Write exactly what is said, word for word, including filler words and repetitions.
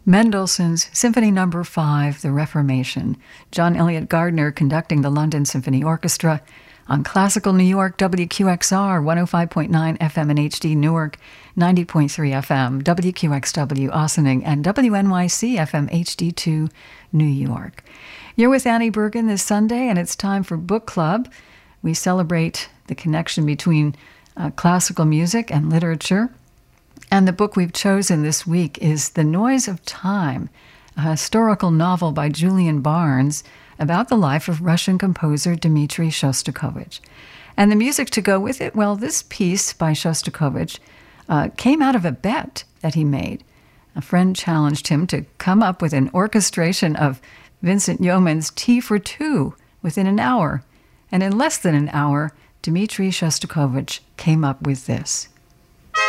Mendelssohn's Symphony Number five, The Reformation. John Elliott Gardner conducting the London Symphony Orchestra on Classical New York, W Q X R, one oh five point nine F M in H D Newark, ninety point three F M, W Q X W Ossining, and W N Y C F M H D two New York. You're with Annie Bergen this Sunday, and it's time for Book Club. We celebrate the connection between uh, classical music and literature. And the book we've chosen this week is The Noise of Time, a historical novel by Julian Barnes about the life of Russian composer Dmitri Shostakovich. And the music to go with it, well, this piece by Shostakovich uh, came out of a bet that he made. A friend challenged him to come up with an orchestration of Vincent Yeoman's Tea for Two within an hour. And in less than an hour, Dmitri Shostakovich came up with this.